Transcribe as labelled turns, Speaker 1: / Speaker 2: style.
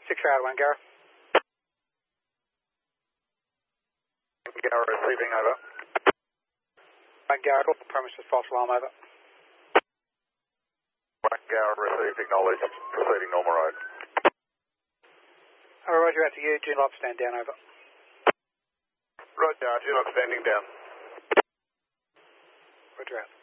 Speaker 1: 6 out 1 Garra.
Speaker 2: Garra receiving, over.
Speaker 1: 1 Garra, premises false alarm, over.
Speaker 2: 1 Garra received, acknowledged, proceeding normal road.
Speaker 1: Roger, out to you, do not stand down, over.
Speaker 2: Roger, do not standing down.
Speaker 1: Roger, out.